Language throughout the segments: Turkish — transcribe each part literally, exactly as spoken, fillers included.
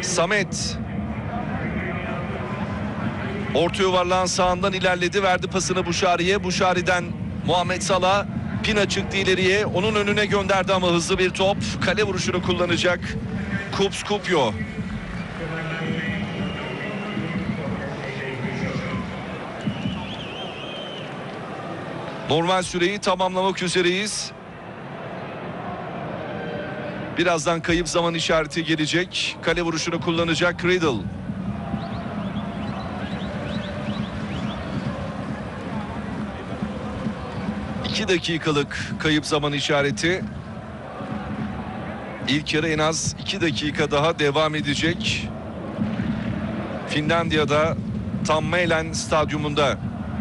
Samet. Orta yuvarlağın sağından ilerledi. Verdi pasını Buşari'ye. Buşari'den Muhammed Salah. Pina çıktı ileriye. Onun önüne gönderdi ama hızlı bir top. Kale vuruşunu kullanacak Kups Kupyo. Normal süreyi tamamlamak üzereyiz. Birazdan kayıp zaman işareti gelecek. Kale vuruşunu kullanacak Riddle. iki dakikalık kayıp zaman işareti. İlk yarı en az iki dakika daha devam edecek. Finlandiya'da Tammelen Stadyumunda.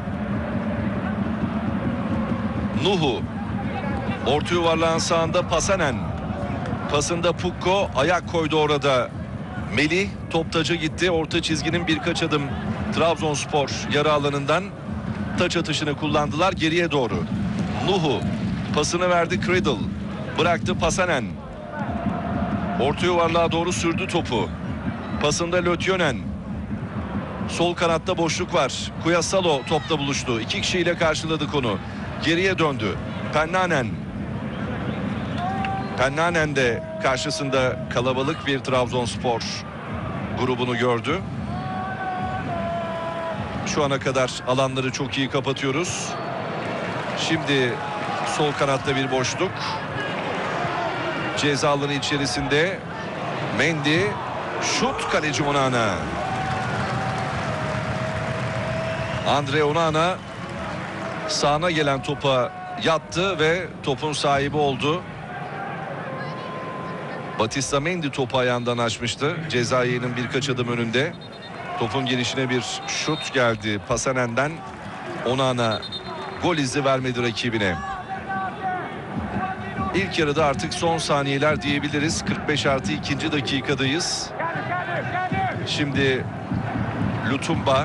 Nuhu. Orta yuvarlağın sağında Pasanen. Pasında Pukko ayak koydu orada. Melih top taca gitti. Orta çizginin birkaç adım Trabzonspor yarı alanından taç atışını kullandılar geriye doğru. Nuhu pasını verdi Riddle. Bıraktı Pasanen. Orta yuvarlığa doğru sürdü topu. Pasında Lötjönen. Sol kanatta boşluk var. Kuyasalo topla buluştu. İki kişiyle karşıladık onu. Geriye döndü. Pennanen. Pennanen de karşısında kalabalık bir Trabzonspor grubunu gördü. Şu ana kadar alanları çok iyi kapatıyoruz. Şimdi sol kanatta bir boşluk. Ceza alanı içerisinde Mendy. Şut kaleci Onana. Andre Onana sağına gelen topa yattı ve topun sahibi oldu. Batista Mendy topu ayağından açmıştı. Ceza yayının birkaç adım önünde. Topun gelişine bir şut geldi Pasanen'den. Onana gol izni vermedi rakibine. İlk yarıda artık son saniyeler diyebiliriz. kırk beş artı ikinci dakikadayız. Şimdi Lutumba.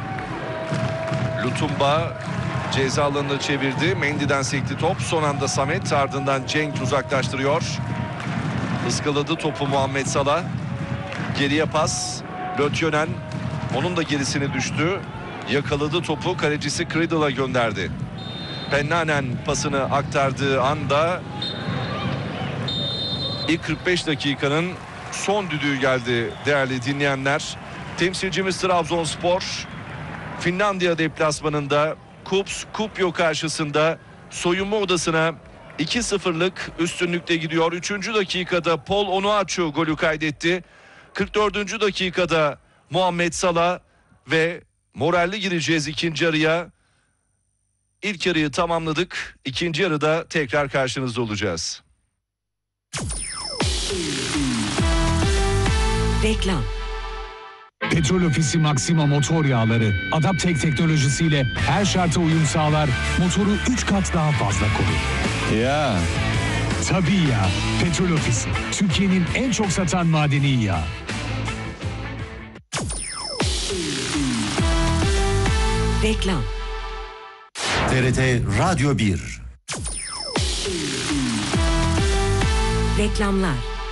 Lutumba ceza alanını çevirdi. Mendy'den sekti top. Son anda Samet, ardından Cenk uzaklaştırıyor. Iskaladı topu Muhammed Salah. Geriye pas. Lötjönen onun da gerisine düştü. Yakaladı topu. Kalecisi Riddle'a gönderdi. Pennanen pasını aktardığı anda ilk kırk beş dakikanın son düdüğü geldi değerli dinleyenler. Temsilcimiz Trabzonspor Finlandiya deplasmanında Kups Kupyo karşısında soyunma odasına iki sıfırlık üstünlükte gidiyor. üçüncü dakikada Paul Onuachu golü kaydetti. kırk dördüncü dakikada Muhammed Salah ve moralli gireceğiz ikinci yarıya. İlk yarıyı tamamladık. İkinci yarıda tekrar karşınızda olacağız. Reklam. Petrol Ofisi Maxima motor yağları Adaptek teknolojisiyle her şarta uyum sağlar, motoru üç kat daha fazla korur. Ya. Tabii ya. Petrol Ofisi, Türkiye'nin en çok satan madeni yağı. Reklam. T R T Radyo bir. Reklamlar.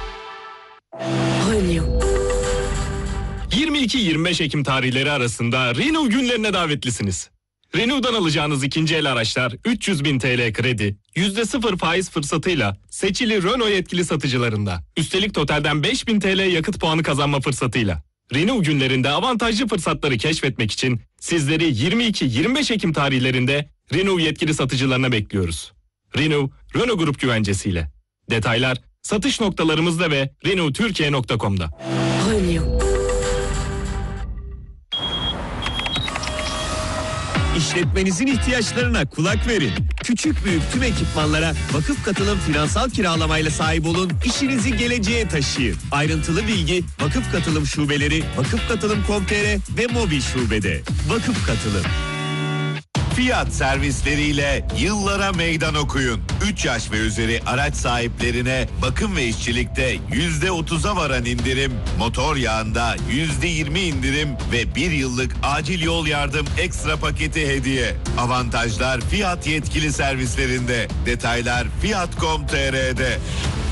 Renault. yirmi iki yirmi beş Ekim tarihleri arasında Renault günlerine davetlisiniz. Renault'dan alacağınız ikinci el araçlar üç yüz bin T L kredi, yüzde sıfır faiz fırsatıyla seçili Renault yetkili satıcılarında. Üstelik totalden beş bin T L yakıt puanı kazanma fırsatıyla. Renault günlerinde avantajlı fırsatları keşfetmek için sizleri yirmi iki yirmi beş Ekim tarihlerinde Renault yetkili satıcılarına bekliyoruz. Renault, Renault Grup güvencesiyle. Detaylar satış noktalarımızda ve renault türkiye nokta com'da. Renault. İşletmenizin ihtiyaçlarına kulak verin. Küçük büyük tüm ekipmanlara vakıf katılım finansal kiralamayla sahip olun. İşinizi geleceğe taşıyın. Ayrıntılı bilgi vakıf katılım şubeleri, vakıf katılım nokta com nokta tr ve mobil şubede. Vakıf Katılım. Fiyat servisleriyle yıllara meydan okuyun. üç yaş ve üzeri araç sahiplerine bakım ve işçilikte yüzde otuza varan indirim, motor yağında yüzde yirmi indirim ve bir yıllık acil yol yardım ekstra paketi hediye. Avantajlar Fiyat yetkili servislerinde. Detaylar fiyat nokta com nokta tr'de.